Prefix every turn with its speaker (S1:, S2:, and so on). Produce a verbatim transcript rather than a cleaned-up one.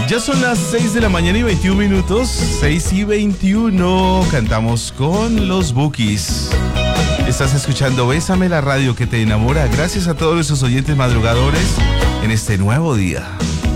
S1: Ya son las seis de la mañana y veintiún minutos. seis y veintiuno. Cantamos con los Bukis. Estás escuchando Bésame, la radio que te enamora. Gracias a todos esos oyentes madrugadores en este nuevo día.